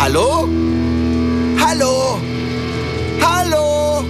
Hallo? Hallo? Hallo?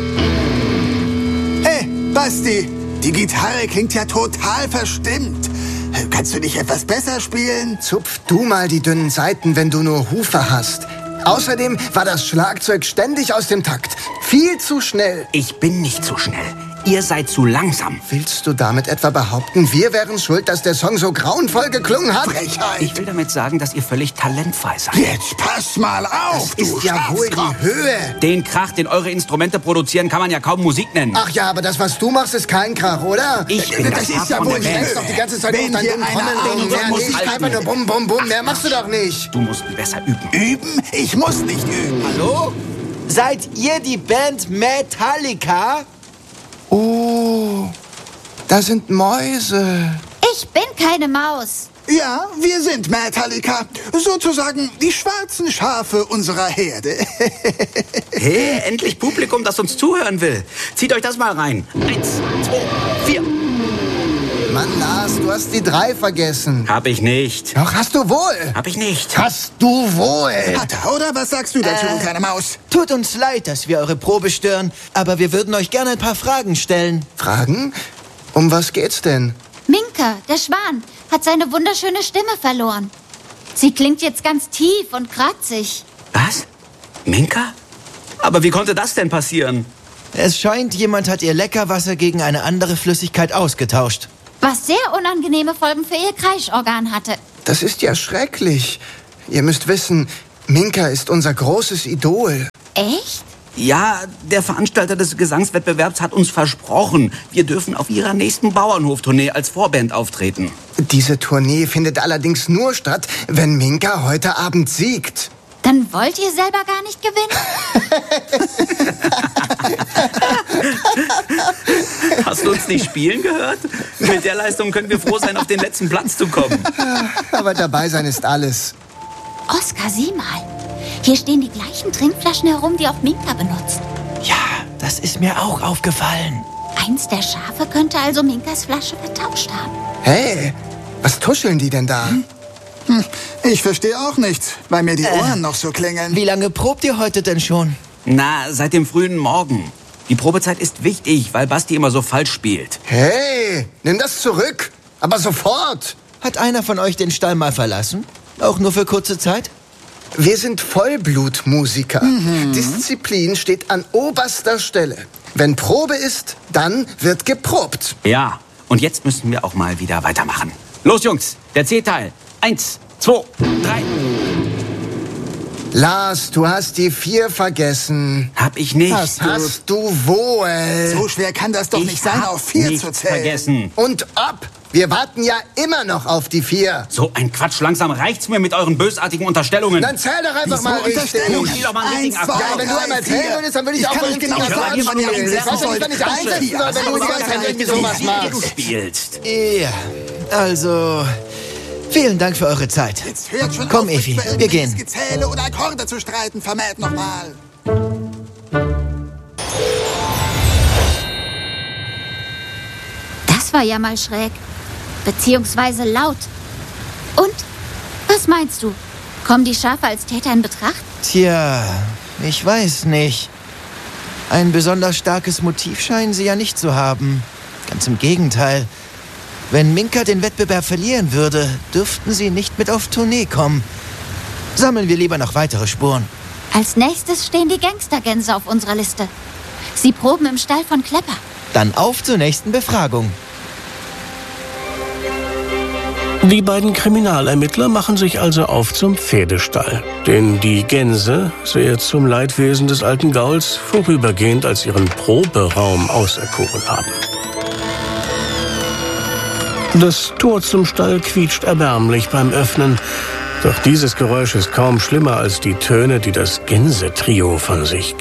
Hey, Basti, die Gitarre klingt ja total verstimmt. Kannst du nicht etwas besser spielen? Zupf du mal die dünnen Saiten, wenn du nur Hufe hast. Außerdem war das Schlagzeug ständig aus dem Takt. Viel zu schnell. Ich bin nicht zu schnell. Ihr seid zu langsam. Willst du damit etwa behaupten, wir wären schuld, dass der Song so grauenvoll geklungen hat? Frechheit. Ich will damit sagen, dass ihr völlig talentfrei seid. Jetzt pass mal auf, Das ist ja wohl die Höhe. Den Krach, den eure Instrumente produzieren, kann man ja kaum Musik nennen. Ach ja, aber das, was du machst, ist kein Krach, oder? Ich bin das ist ja von wohl der die Band. Du doch die ganze Zeit Wenn auf hier deinen dummen einer Trommeln rum. Ahnung Mehr muss, nicht, halten. einfach nur bum, bum, bum. Mehr machst du doch nicht. Du musst besser üben. Üben? Ich muss nicht üben. Hallo? Seid ihr die Band Metallica? Oh, da sind Mäuse. Ich bin keine Maus. Ja, wir sind Metallica. Sozusagen die schwarzen Schafe unserer Herde. Hey, endlich Publikum, das uns zuhören will. Zieht euch das mal rein. 1, 2, 4. Mann, Lars, du hast die 3 vergessen. Hab ich nicht. Doch, hast du wohl. Hab ich nicht. Hast du wohl. Hat er, oder? Was sagst du dazu, kleine Maus? Tut uns leid, dass wir eure Probe stören, aber wir würden euch gerne ein paar Fragen stellen. Fragen? Um was geht's denn? Minka, der Schwan, hat seine wunderschöne Stimme verloren. Sie klingt jetzt ganz tief und kratzig. Was? Minka? Aber wie konnte das denn passieren? Es scheint, jemand hat ihr Leckerwasser gegen eine andere Flüssigkeit ausgetauscht. Was sehr unangenehme Folgen für ihr Kreischorgan hatte. Das ist ja schrecklich. Ihr müsst wissen, Minka ist unser großes Idol. Echt? Ja, der Veranstalter des Gesangswettbewerbs hat uns versprochen, wir dürfen auf ihrer nächsten Bauernhoftournee als Vorband auftreten. Diese Tournee findet allerdings nur statt, wenn Minka heute Abend siegt. Dann wollt ihr selber gar nicht gewinnen? Hast du uns nicht spielen gehört? Mit der Leistung können wir froh sein, auf den letzten Platz zu kommen. Aber dabei sein ist alles. Oskar, sieh mal. Hier stehen die gleichen Trinkflaschen herum, die auch Minka benutzt. Ja, das ist mir auch aufgefallen. Eins der Schafe könnte also Minkas Flasche vertauscht haben. Hey, was tuscheln die denn da? Ich verstehe auch nichts, weil mir die Ohren noch so klingeln. Wie lange probt ihr heute denn schon? Na, seit dem frühen Morgen. Die Probezeit ist wichtig, weil Basti immer so falsch spielt. Hey, nimm das zurück. Aber sofort. Hat einer von euch den Stall mal verlassen? Auch nur für kurze Zeit? Wir sind Vollblutmusiker. Disziplin steht an oberster Stelle. Wenn Probe ist, dann wird geprobt. Ja, und jetzt müssen wir auch mal wieder weitermachen. Los, Jungs, der C-Teil. 1, 2, 3. Lars, du hast die 4 vergessen. Hab ich nicht. Hast du wohl. So schwer kann das doch nicht sein, auf 4 nichts zu zählen. vergessen. Und ob? Wir warten ja immer noch auf die 4. So ein Quatsch, langsam reicht's mir mit euren bösartigen Unterstellungen. Dann zähl doch einfach Wieso mal richtig. Unterstellung? Spiel doch mal einen richtigen 1, 2, Akkord. Ja, wenn du einmal 3, zählen 4. würdest, dann würde ich auch kann mal euch genau richtig sagen, wann ihr spielen. Ich weiß doch nicht, wann ich einsetzen soll, wenn du die ganze Zeit irgendwie sowas Wie du machst. spielst. Ja, also... Vielen Dank für eure Zeit. Jetzt hört schon Komm, auf, Effi, über wir irgendwelches gehen. Gezähle oder Akkorde zu streiten, vermählt nochmal. Das war ja mal schräg. Beziehungsweise laut. Und? Was meinst du? Kommen die Schafe als Täter in Betracht? Tja, ich weiß nicht. Ein besonders starkes Motiv scheinen sie ja nicht zu haben. Ganz im Gegenteil. Wenn Minka den Wettbewerb verlieren würde, dürften sie nicht mit auf Tournee kommen. Sammeln wir lieber noch weitere Spuren. Als nächstes stehen die Gangstergänse auf unserer Liste. Sie proben im Stall von Klepper. Dann auf zur nächsten Befragung. Die beiden Kriminalermittler machen sich also auf zum Pferdestall, den die Gänse, sehr zum Leidwesen des alten Gauls, vorübergehend als ihren Proberaum auserkoren haben. Das Tor zum Stall quietscht erbärmlich beim Öffnen, doch dieses Geräusch ist kaum schlimmer als die Töne, die das Gänsetrio von sich